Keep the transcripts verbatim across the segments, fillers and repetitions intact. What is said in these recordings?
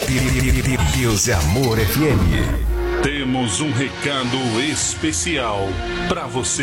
Deus e Amor F M. Temos um recado especial para você.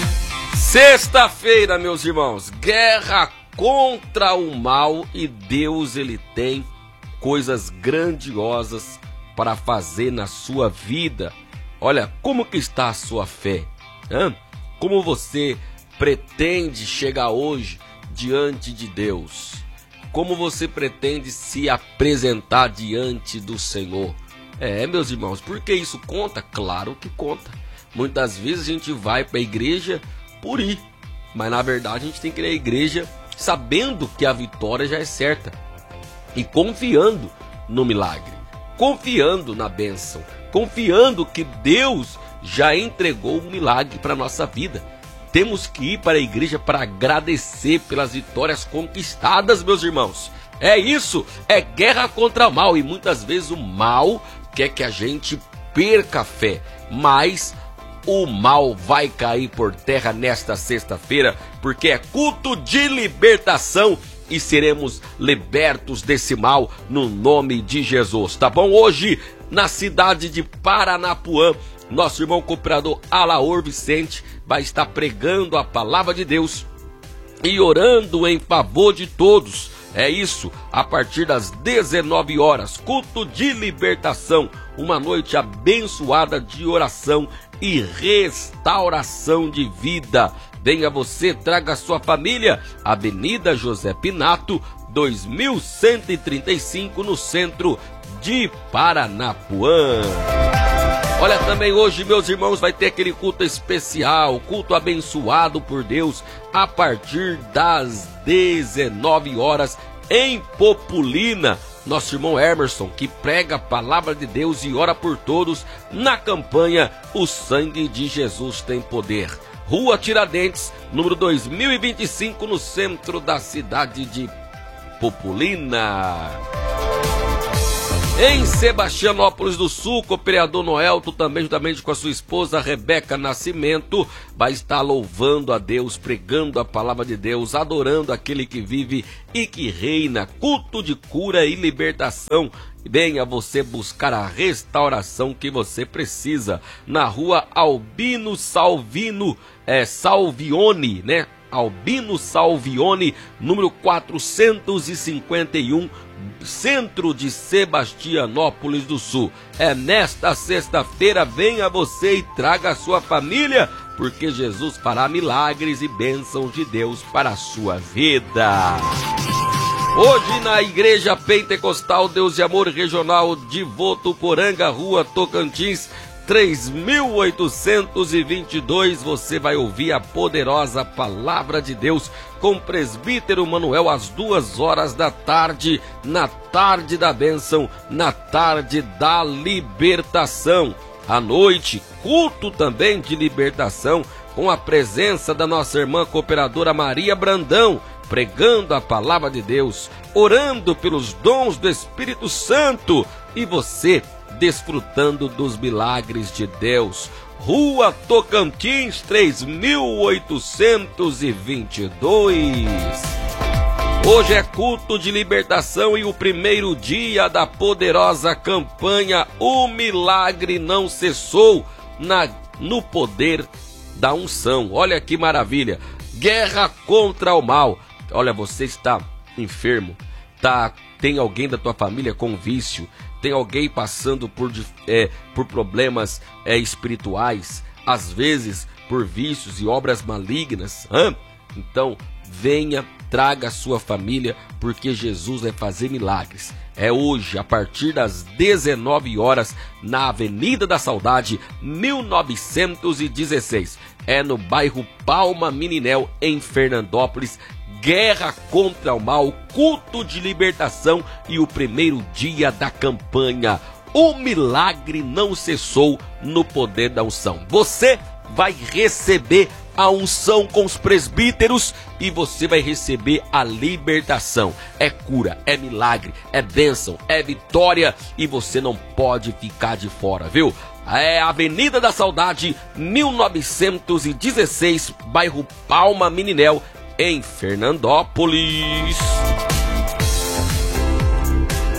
Sexta-feira, meus irmãos, guerra contra o mal, e Deus, ele tem coisas grandiosas para fazer na sua vida. Olha, como que está a sua fé? Hã? Como você pretende chegar hoje diante de Deus? Como você pretende se apresentar diante do Senhor? É, meus irmãos, porque isso conta? Claro que conta. Muitas vezes a gente vai para a igreja por ir, mas na verdade a gente tem que ir à igreja sabendo que a vitória já é certa e confiando no milagre, confiando na bênção, confiando que Deus já entregou o milagre para a nossa vida. Temos que ir para a igreja para agradecer pelas vitórias conquistadas, meus irmãos. É isso, é guerra contra o mal, e muitas vezes o mal quer que a gente perca a fé, mas o mal vai cair por terra nesta sexta-feira, porque é culto de libertação e seremos libertos desse mal no nome de Jesus, tá bom? Hoje, na cidade de Paranapuã, nosso irmão cooperador Alaor Vicente vai estar pregando a palavra de Deus e orando em favor de todos. É isso, a partir das dezenove horas, culto de libertação, uma noite abençoada de oração e restauração de vida. Venha você, traga sua família, Avenida José Pinato, dois mil cento e trinta e cinco, no centro de Paranapuã. Olha, também hoje, meus irmãos, vai ter aquele culto especial, culto abençoado por Deus, a partir das dezenove horas, em Populina. Nosso irmão Emerson, que prega a palavra de Deus e ora por todos na campanha O Sangue de Jesus Tem Poder. Rua Tiradentes, número dois mil e vinte e cinco, no centro da cidade de Populina. Em Sebastianópolis do Sul, o cooperador Noelto, também juntamente com a sua esposa Rebeca Nascimento, vai estar louvando a Deus, pregando a palavra de Deus, adorando aquele que vive e que reina, culto de cura e libertação. Venha você buscar a restauração que você precisa na rua Albino Salvino, é, Salvione, né? Albino Salvione, número quatrocentos e cinquenta e um, centro de Sebastianópolis do Sul. É nesta sexta-feira, venha você e traga a sua família, porque Jesus fará milagres e bênçãos de Deus para a sua vida. Hoje na Igreja Pentecostal Deus e Amor Regional de Votuporanga, rua Tocantins, três mil oitocentos e vinte e dois, você vai ouvir a poderosa palavra de Deus com o presbítero Manuel às duas horas da tarde, na tarde da bênção, na tarde da libertação. À noite, culto também de libertação, com a presença da nossa irmã cooperadora Maria Brandão, pregando a palavra de Deus, orando pelos dons do Espírito Santo, e você desfrutando dos milagres de Deus. Rua Tocantins, três mil oitocentos e vinte e dois. Hoje é culto de libertação e o primeiro dia da poderosa campanha O Milagre Não Cessou, na, no poder da unção. Olha que maravilha, guerra contra o mal. Olha, você está enfermo, tá, tem alguém da tua família com vício, tem alguém passando por, é, por problemas é, espirituais, às vezes por vícios e obras malignas. Hã? Então, venha, traga a sua família, porque Jesus vai fazer milagres. É hoje, a partir das dezenove horas, na Avenida da Saudade, mil novecentos e dezesseis. É no bairro Palma Mininel, em Fernandópolis. Guerra contra o mal, culto de libertação e o primeiro dia da campanha. O milagre não cessou no poder da unção. Você vai receber a unção com os presbíteros e você vai receber a libertação. É cura, é milagre, é bênção, é vitória e você não pode ficar de fora, viu? É Avenida da Saudade, mil novecentos e dezesseis, bairro Palma Mininel, em Fernandópolis.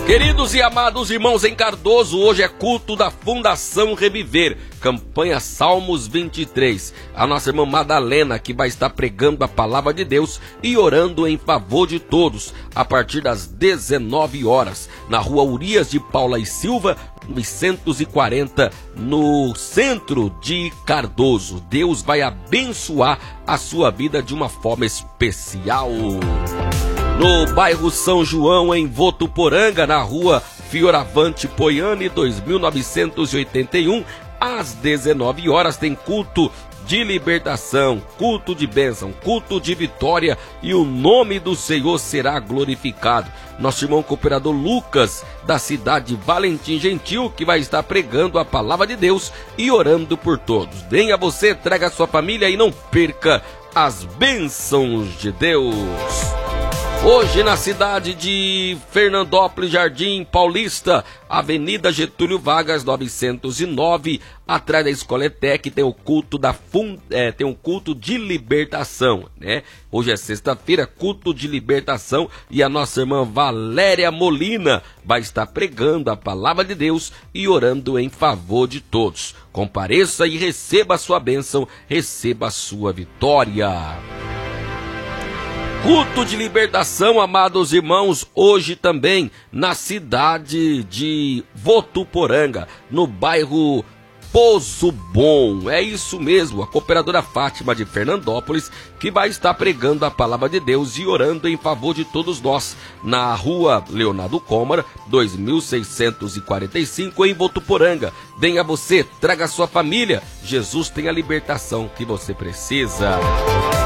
Queridos e amados irmãos em Cardoso, hoje é culto da Fundação Reviver, campanha Salmos vinte e três. A nossa irmã Madalena que vai estar pregando a palavra de Deus e orando em favor de todos, a partir das dezenove horas, na rua Urias de Paula e Silva, novecentos e quarenta, no centro de Cardoso. Deus vai abençoar a sua vida de uma forma especial. No bairro São João, em Votuporanga, na rua Fioravante Poiane, dois mil novecentos e oitenta e um, às dezenove horas, tem culto de libertação, culto de bênção, culto de vitória, e o nome do Senhor será glorificado. Nosso irmão cooperador Lucas, da cidade de Valentim Gentil, que vai estar pregando a palavra de Deus e orando por todos. Venha você, traga a sua família e não perca as bênçãos de Deus. Hoje na cidade de Fernandópolis, Jardim Paulista, Avenida Getúlio Vargas, novecentos e nove, atrás da Escola ETEC, tem o culto da fun... é, tem um culto de libertação, né? Hoje é sexta-feira, culto de libertação, e a nossa irmã Valéria Molina vai estar pregando a palavra de Deus e orando em favor de todos. Compareça e receba a sua bênção, receba a sua vitória. Culto de libertação, amados irmãos, hoje também na cidade de Votuporanga, no bairro Poço Bom. É isso mesmo, a cooperadora Fátima de Fernandópolis, que vai estar pregando a palavra de Deus e orando em favor de todos nós, na rua Leonardo Câmara, dois mil seiscentos e quarenta e cinco, em Votuporanga. Venha você, traga a sua família, Jesus tem a libertação que você precisa.